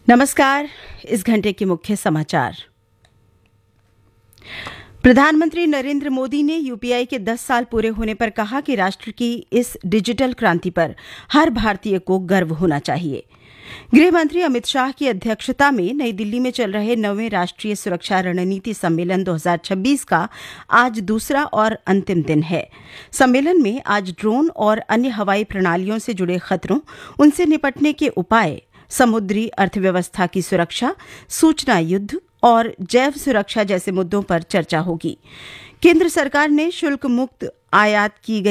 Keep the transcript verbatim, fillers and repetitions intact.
नमस्कार। इस घंटे के मुख्य समाचार। प्रधानमंत्री नरेंद्र मोदी ने यूपीआई के दस साल पूरे होने पर कहा कि राष्ट्र की इस डिजिटल क्रांति पर हर भारतीय को गर्व होना चाहिए। गृह मंत्री अमित शाह की अध्यक्षता में नई दिल्ली में चल रहे नौवें राष्ट्रीय सुरक्षा रणनीति सम्मेलन दो हज़ार छब्बीस का आज दूसरा और अंतिम दिन है। सम्मेलन में आज ड्रोन और अन्य हवाई प्रणालियों से जुड़े खतरों, उनसे निपटने के उपाय, समुद्री अर्थव्यवस्था की सुरक्षा, सूचना युद्ध और जैव सुरक्षा जैसे मुद्दों पर चर्चा होगी। केंद्र सरकार ने शुल्क मुक्त आयात की गई